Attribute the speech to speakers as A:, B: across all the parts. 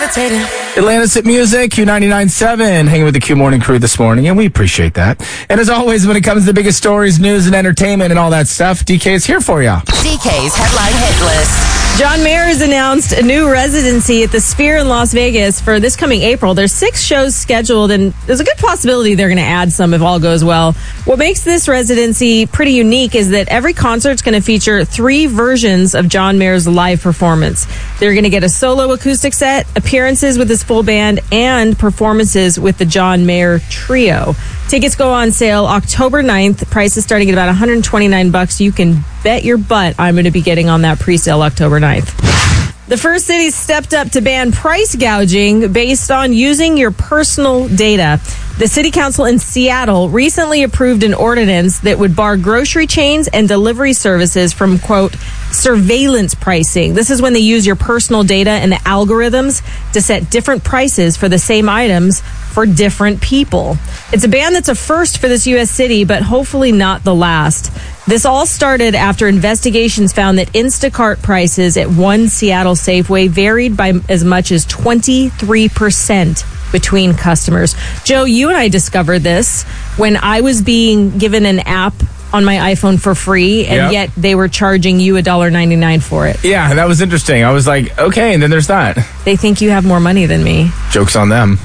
A: levitating.
B: Atlantis at Music, Q99.7, hanging with the Q Morning crew this morning, and we appreciate that. And as always, when it comes to the biggest stories, news, and entertainment and all that stuff, DK is here for you.
A: DK's Headline Hit List.
C: John Mayer has announced a new residency at the Sphere in Las Vegas for this coming April. There's 6 shows scheduled, and there's a good possibility they're going to add some if all goes well. What makes this residency pretty unique is that every concert's going to feature 3 versions of John Mayer's live performance. They're going to get a solo acoustic set, appearances with his full band, and performances with the John Mayer Trio. Tickets go on sale October 9th. Price is starting at about $129. You can bet your butt I'm going to be getting on that pre-sale October 9th. The first city stepped up to ban price gouging based on using your personal data. The city council in Seattle recently approved an ordinance that would bar grocery chains and delivery services from, quote, surveillance pricing. This is when they use your personal data and the algorithms to set different prices for the same items for different people. It's a ban that's a first for this U.S. city, but hopefully not the last. This all started after investigations found that Instacart prices at one Seattle Safeway varied by as much as 23% between customers. Joe, you and I discovered this when I was being given an app on my iPhone for free, and yet they were charging you $1.99 for it.
B: Yeah, that was interesting. I was like, okay, and then there's that.
C: They think you have more money than me.
B: Joke's on them.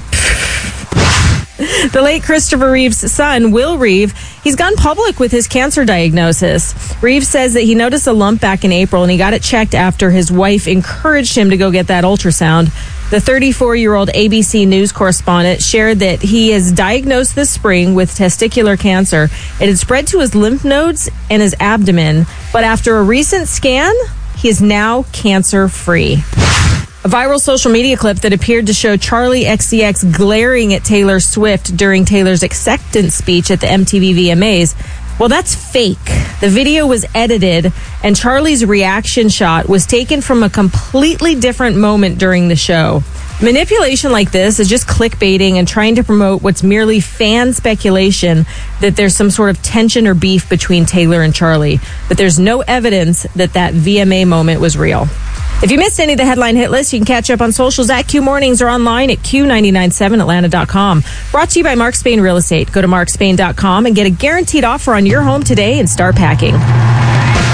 C: The late Christopher Reeve's son, Will Reeve, he's gone public with his cancer diagnosis. Reeve says that he noticed a lump back in April, and he got it checked after his wife encouraged him to go get that ultrasound. The 34-year-old ABC News correspondent shared that he is diagnosed this spring with testicular cancer. It had spread to his lymph nodes and his abdomen, but after a recent scan, he is now cancer-free. A viral social media clip that appeared to show Charli XCX glaring at Taylor Swift during Taylor's acceptance speech at the MTV VMAs. Well, that's fake. The video was edited, and Charli's reaction shot was taken from a completely different moment during the show. Manipulation like this is just clickbaiting and trying to promote what's merely fan speculation that there's some sort of tension or beef between Taylor and Charli. But there's no evidence that that VMA moment was real. If you missed any of the headline hit list, you can catch up on socials at Q Mornings or online at Q997Atlanta.com. Brought to you by Mark Spain Real Estate. Go to markspain.com and get a guaranteed offer on your home today and start packing.